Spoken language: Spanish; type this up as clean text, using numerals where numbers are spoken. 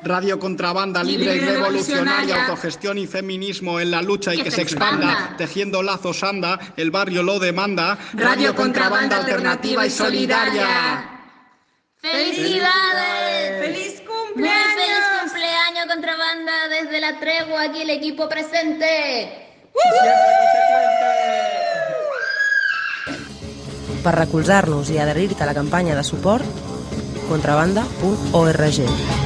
Radio Contrabanda, libre y revolucionaria, autogestión y feminismo en la lucha y que se expanda, tejiendo lazos anda, el barrio lo demanda. Radio Contrabanda, alternativa y solidaria. ¡Felicidades! ¡Feliz cumpleaños! ¡Muy feliz cumpleaños, Contrabanda! Desde la tregua, aquí el equipo presente. Per recolzar-nos i adherir-te a la campanya de suport, contrabanda.org.